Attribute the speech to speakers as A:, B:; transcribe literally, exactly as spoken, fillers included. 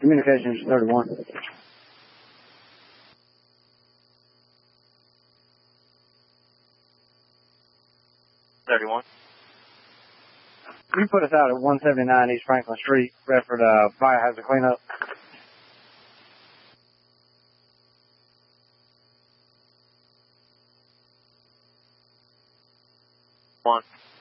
A: Communications thirty-one.
B: thirty-one.
A: You put us out at one seventy-nine East Franklin Street, Redford, uh, fire hazard cleanup.
B: One.